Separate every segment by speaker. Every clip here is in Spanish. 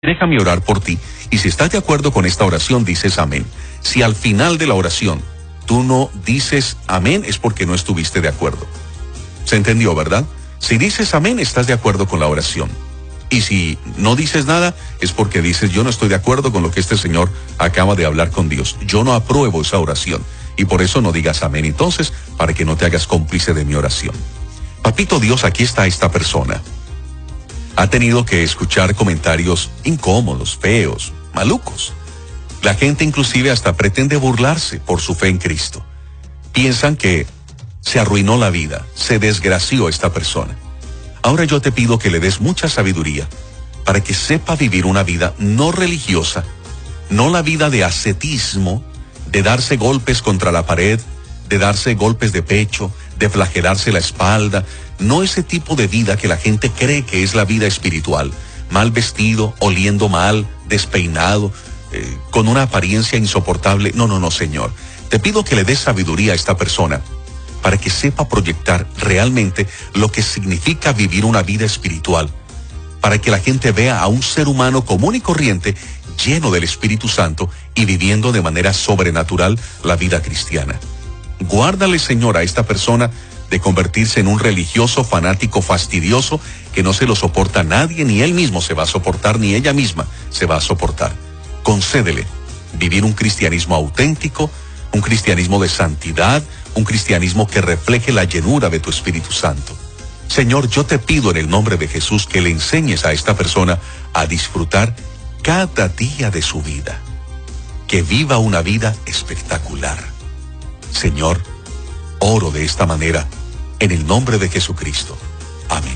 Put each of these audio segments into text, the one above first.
Speaker 1: déjame orar por ti. Y si estás de acuerdo con esta oración, dices amén. Si al final de la oración tú no dices amén, es porque no estuviste de acuerdo. ¿Se entendió, verdad? Si dices amén, estás de acuerdo con la oración. Y si no dices nada, es porque dices, yo no estoy de acuerdo con lo que este señor acaba de hablar con Dios. Yo no apruebo esa oración. Y por eso no digas amén. Entonces, para que no te hagas cómplice de mi oración. Papito Dios, aquí está esta persona. Ha tenido que escuchar comentarios incómodos, feos, malucos. La gente inclusive hasta pretende burlarse por su fe en Cristo. Piensan que se arruinó la vida, se desgració esta persona. Ahora yo te pido que le des mucha sabiduría para que sepa vivir una vida no religiosa, no la vida de ascetismo, de darse golpes contra la pared, de darse golpes de pecho, de flagelarse la espalda, no ese tipo de vida que la gente cree que es la vida espiritual, mal vestido, oliendo mal, despeinado, con una apariencia insoportable. No, Señor. Te pido que le des sabiduría a esta persona para que sepa proyectar realmente lo que significa vivir una vida espiritual, para que la gente vea a un ser humano común y corriente, lleno del Espíritu Santo y viviendo de manera sobrenatural la vida cristiana. Guárdale, Señor, a esta persona de convertirse en un religioso fanático fastidioso que no se lo soporta nadie, ni él mismo se va a soportar, ni ella misma se va a soportar. Concédele vivir un cristianismo auténtico, un cristianismo de santidad, un cristianismo que refleje la llenura de tu Espíritu Santo. Señor, yo te pido en el nombre de Jesús que le enseñes a esta persona a disfrutar cada día de su vida, que viva una vida espectacular. Señor, oro de esta manera en el nombre de Jesucristo. Amén.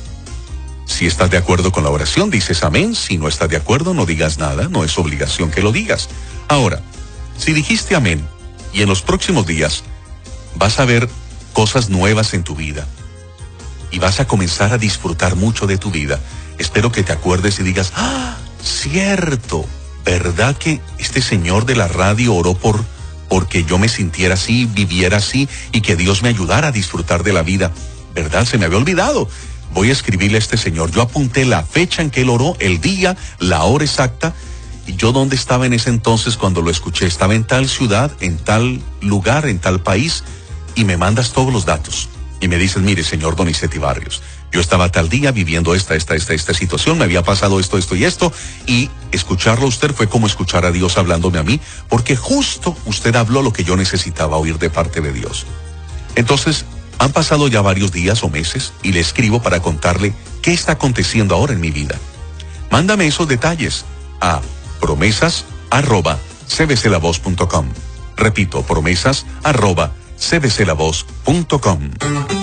Speaker 1: Si estás de acuerdo con la oración, dices amén. Si no estás de acuerdo, no digas nada. No es obligación que lo digas. Ahora, si dijiste amén y en los próximos días vas a ver cosas nuevas en tu vida y vas a comenzar a disfrutar mucho de tu vida, espero que te acuerdes y digas, cierto, ¿verdad que este señor de la radio oró porque yo me sintiera así, viviera así y que Dios me ayudara a disfrutar de la vida? ¿Verdad? Se me había olvidado. Voy a escribirle a este señor. Yo apunté la fecha en que él oró, el día, la hora exacta. Y yo dónde estaba en ese entonces cuando lo escuché. Estaba en tal ciudad, en tal lugar, en tal país. Y me mandas todos los datos. Y me dices, mire, señor Donizetti Barrios, yo estaba tal día viviendo esta situación, me había pasado esto y esto. Y escucharlo a usted fue como escuchar a Dios hablándome a mí, porque justo usted habló lo que yo necesitaba oír de parte de Dios. Entonces, han pasado ya varios días o meses y le escribo para contarle qué está aconteciendo ahora en mi vida. Mándame esos detalles a promesas@cbclavoz.com. Repito, promesas@cbclavoz.com.